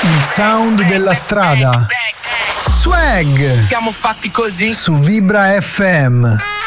Il sound della strada. Swag. Siamo fatti così. Su Vibra FM.